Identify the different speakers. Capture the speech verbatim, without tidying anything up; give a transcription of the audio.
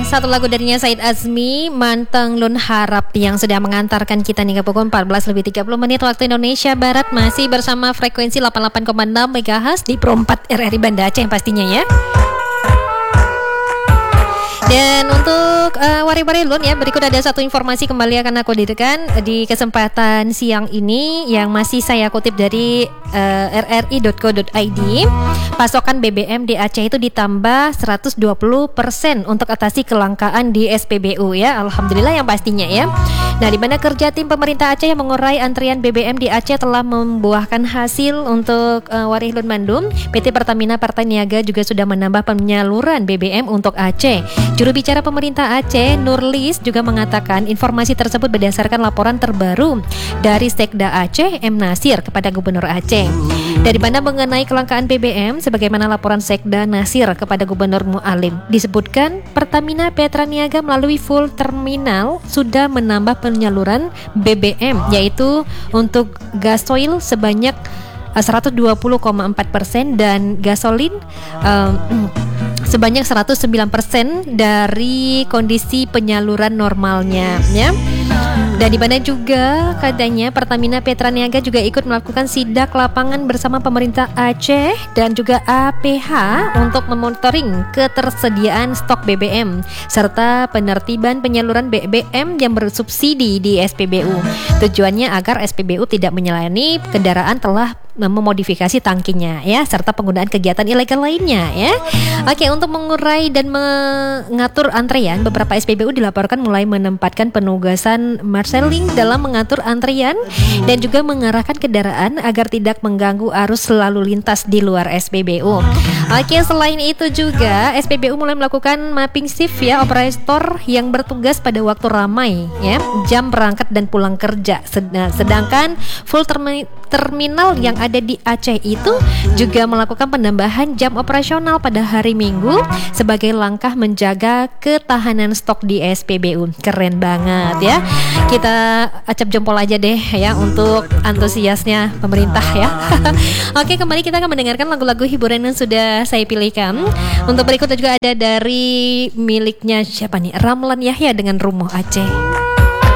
Speaker 1: satu lagu darinya Said Azmi, Manteng Lun Harap, yang sudah mengantarkan kita nih ke pukul empat belas lebih tiga puluh menit waktu Indonesia Barat. Masih bersama frekuensi delapan puluh delapan koma enam megahertz di Pro empat R R I Banda Aceh pastinya ya. Dan untuk uh, Wari-wari Lun ya, berikut ada satu informasi kembali akan aku hadirkan di kesempatan siang ini yang masih saya kutip dari uh, r r i dot co dot i d. Pasokan B B M di Aceh itu ditambah seratus dua puluh persen untuk atasi kelangkaan di S P B U ya. Alhamdulillah yang pastinya ya. Nah, di mana kerja tim pemerintah Aceh yang mengurai antrian B B M di Aceh telah membuahkan hasil untuk uh, Wari Lun Mandum. P T Pertamina Partai Niaga juga sudah menambah penyaluran B B M untuk Aceh. Juru bicara pemerintah Aceh, Nurlis, juga mengatakan informasi tersebut berdasarkan laporan terbaru dari Sekda Aceh, M. Nasir, kepada Gubernur Aceh. Dari mana mengenai kelangkaan B B M, sebagaimana laporan Sekda Nasir kepada Gubernur Mu'alim, disebutkan Pertamina Petra Niaga melalui full terminal sudah menambah penyaluran B B M, yaitu untuk gasoil sebanyak seratus dua puluh koma empat persen dan gasolin um, sebanyak seratus sembilan persen dari kondisi penyaluran normalnya ya. Dan di mana juga katanya Pertamina Petra Niaga juga ikut melakukan sidak lapangan bersama pemerintah Aceh dan juga A P H untuk memonitoring ketersediaan stok B B M serta penertiban penyaluran B B M yang bersubsidi di S P B U. Tujuannya agar S P B U tidak menyelani kendaraan telah memodifikasi tangkinya ya, serta penggunaan kegiatan ilegal lainnya ya. Oke, untuk mengurai dan mengatur antrean, beberapa S P B U dilaporkan mulai menempatkan penugasan marshaling dalam mengatur antrean dan juga mengarahkan kendaraan agar tidak mengganggu arus lalu lintas di luar S P B U. Oke, selain itu juga S P B U mulai melakukan mapping shift ya, operator yang bertugas pada waktu ramai ya, jam berangkat dan pulang kerja. Sedangkan full termi- terminal yang ada di Aceh itu juga melakukan penambahan jam operasional pada hari Minggu sebagai langkah menjaga ketahanan stok di S P B U. Keren banget ya. Kita acap jempol aja deh ya untuk antusiasnya pemerintah ya. Oke, kembali kita akan mendengarkan lagu-lagu hiburan yang sudah saya pilihkan. Untuk berikutnya juga ada dari miliknya siapa nih? Ramlan Yahya dengan Rumuh Aceh.